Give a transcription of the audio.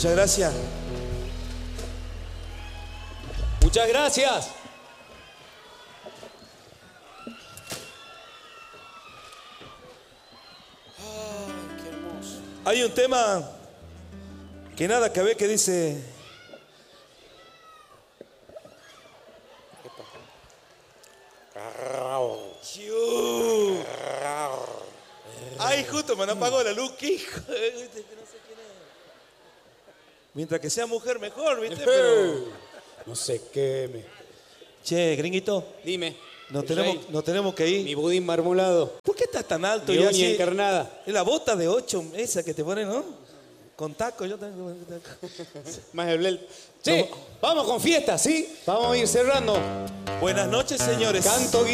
Muchas gracias. Muchas gracias. Ay, qué hermoso. Hay un tema que nada que ver que dice... Ay, justo me apagó la luz, qué hijo. No sé quién es. Mientras que sea mujer mejor, ¿viste? Pero... No sé qué me... Che, gringuito. Dime. Nos tenemos que ir. Mi budín marmolado. ¿Por qué estás tan alto? Mi y uña así? encarnada. Es la bota de 8, esa que te ponen, ¿no? Con taco, yo tengo. Más el blel. Che, vamos con fiesta, ¿sí? Vamos a ir cerrando. Buenas noches, señores. Canto